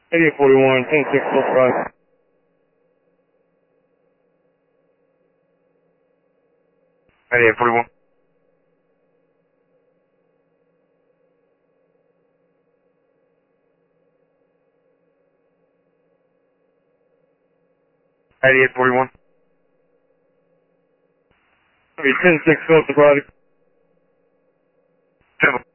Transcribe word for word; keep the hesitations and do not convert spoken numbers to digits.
eighty-eight forty-one, ten six, close five. eighty-eight forty-one. eighty-eight forty-one. Okay, ten six, close to Friday. ten